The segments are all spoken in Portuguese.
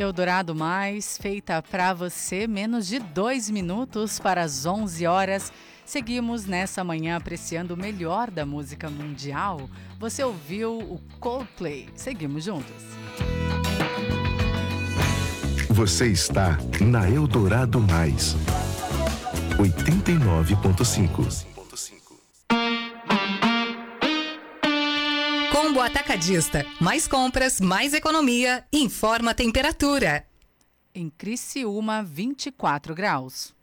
Eldorado Mais, feita para você, menos de 2 minutos para as 11 horas. Seguimos nessa manhã apreciando o melhor da música mundial. Você ouviu o Coldplay. Seguimos juntos. Você está na Eldorado Mais. 89.5. Combo Atacadista. Mais compras, mais economia. Informa a temperatura. Em Criciúma, 24 graus.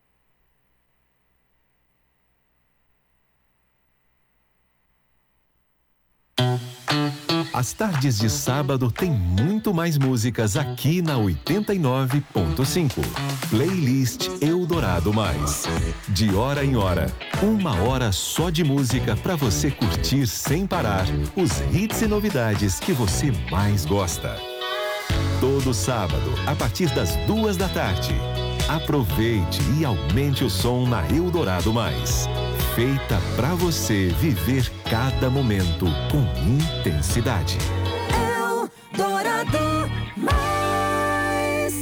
As tardes de sábado tem muito mais músicas aqui na 89.5. Playlist Eldorado Mais. De hora em hora, 1 hora só de música pra você curtir sem parar os hits e novidades que você mais gosta. Todo sábado, a partir das 2 da tarde. Aproveite e aumente o som na Eldorado Mais. Feita pra você viver cada momento com intensidade. Eldorado Mais.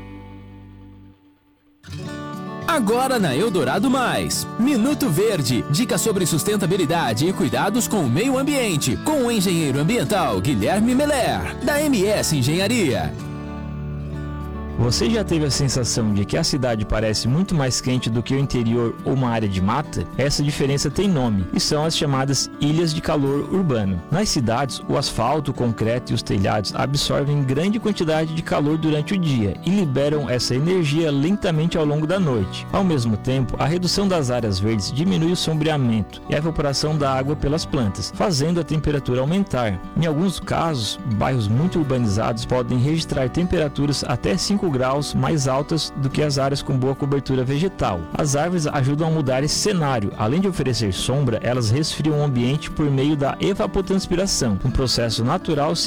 Agora na Eldorado Mais, Minuto Verde, dicas sobre sustentabilidade e cuidados com o meio ambiente, com o engenheiro ambiental Guilherme Meller, da MS Engenharia. Você já teve a sensação de que a cidade parece muito mais quente do que o interior ou uma área de mata? Essa diferença tem nome e são as chamadas ilhas de calor urbano. Nas cidades, o asfalto, o concreto e os telhados absorvem grande quantidade de calor durante o dia e liberam essa energia lentamente ao longo da noite. Ao mesmo tempo, a redução das áreas verdes diminui o sombreamento e a evaporação da água pelas plantas, fazendo a temperatura aumentar. Em alguns casos, bairros muito urbanizados podem registrar temperaturas até 5 graus mais altas do que as áreas com boa cobertura vegetal. As árvores ajudam a mudar esse cenário. Além de oferecer sombra, elas resfriam o ambiente por meio da evapotranspiração, um processo natural